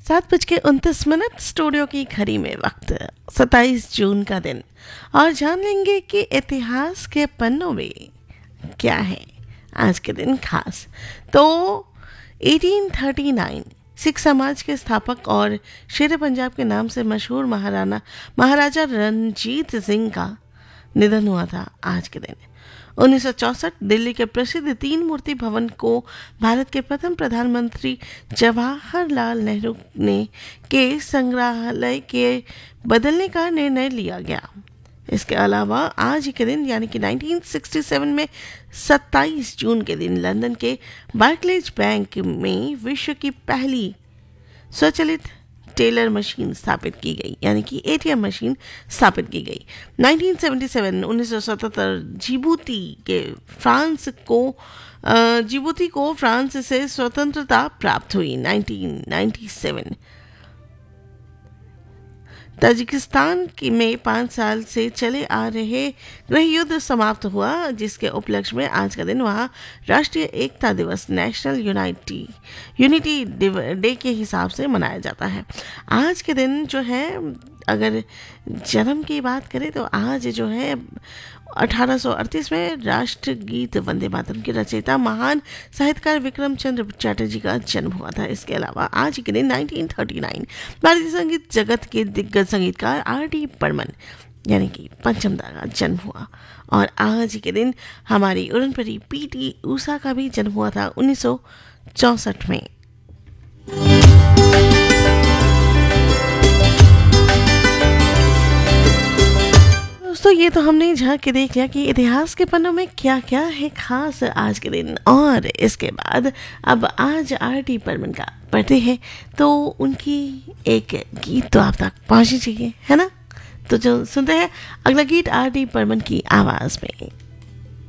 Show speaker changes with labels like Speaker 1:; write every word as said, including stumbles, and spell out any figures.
Speaker 1: सात बज के उनतीस मिनट स्टूडियो की घड़ी में वक्त सत्ताईस जून का दिन और जान लेंगे कि इतिहास के पन्नों में क्या है आज के दिन खास। तो अठारह सौ उनतालीस सिख समाज के स्थापक और शेर पंजाब के नाम से मशहूर महाराणा महाराजा रणजीत सिंह का निधन हुआ था आज के दिन। उन्नीस सौ चौसठ दिल्ली के प्रसिद्ध तीन मूर्ति भवन को भारत के प्रथम प्रधानमंत्री जवाहरलाल नेहरू ने के संग्रहालय के बदलने का निर्णय लिया गया। इसके अलावा आज के दिन यानी कि उन्नीस सौ सरसठ में सत्ताईस जून के दिन लंदन के बार्कलेज बैंक में विश्व की पहली स्वचालित टेलर मशीन स्थापित की गई यानी कि एटीएम मशीन स्थापित की गई। उन्नीस सौ सतहत्तर उन्नीस सौ सतहत्तर जिबूती के फ्रांस को जिबूती को फ्रांस से स्वतंत्रता प्राप्त हुई। उन्नीस सौ सत्तानवे ताजिकिस्तान में पाँच साल से चले आ रहे गृह युद्ध समाप्त हुआ, जिसके उपलक्ष्य में आज का दिन वहाँ राष्ट्रीय एकता दिवस नेशनल यूनिटी यूनिटी डे के हिसाब से मनाया जाता है। आज के दिन जो है अगर जन्म की बात करें तो आज जो है अठारह सौ अड़तीस में राष्ट्रगीत वंदे मातरम के रचयिता महान साहित्यकार विक्रम चंद्र चटर्जी का जन्म हुआ था। इसके अलावा आज के दिन उन्नीस सौ उनतालीस भारतीय संगीत जगत के दिग्गज संगीतकार आर डी बर्मन यानी कि पंचमदा का जन्म हुआ। और आज के दिन हमारी उड़नपरी पी टी ऊषा का भी जन्म हुआ था उन्नीस सौ चौसठ में। दोस्तों ये तो हमने झांक के देख लिया कि इतिहास के पन्नों में क्या क्या है खास आज के दिन। और इसके बाद अब आज आर डी बर्मन का बर्थडे है तो उनकी एक गीत तो आप तक पहुंचनी चाहिए, है ना। तो जो सुनते हैं अगला गीत आर डी बर्मन की आवाज में।